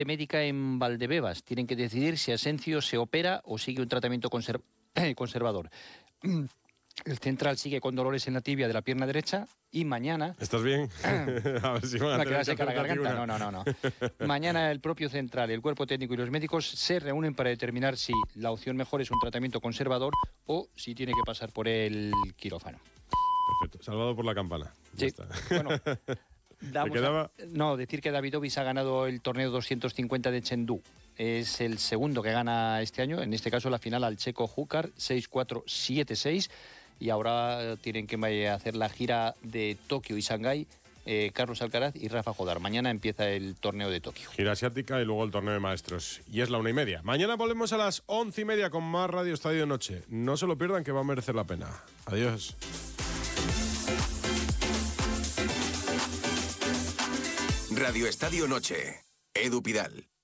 médica en Valdebebas. Tienen que decidir si Asencio se opera o sigue un tratamiento conservador. El central sigue con dolores en la tibia de la pierna derecha y mañana... ¿Estás bien? A ver si van a tener que seca la hacer garganta. una. No. Mañana el propio central, el cuerpo técnico y los médicos se reúnen para determinar si la opción mejor es un tratamiento conservador o si tiene que pasar por el quirófano. Perfecto. Salvado por la campana. Sí. Ya está. Bueno, ¿Te quedaba? decir que Davidovich ha ganado el torneo 250 de Chengdu. Es el segundo que gana este año, en este caso la final al checo Hukar, 6-4, 7-6. Y ahora tienen que hacer la gira de Tokio y Shanghái, Carlos Alcaraz y Rafa Jodar. Mañana empieza el torneo de Tokio. Gira asiática y luego el torneo de maestros. Y es la 1:30. Mañana volvemos a las 11:30 con más Radio Estadio Noche. No se lo pierdan, que va a merecer la pena. Adiós. Radio Estadio Noche. Edu Pidal.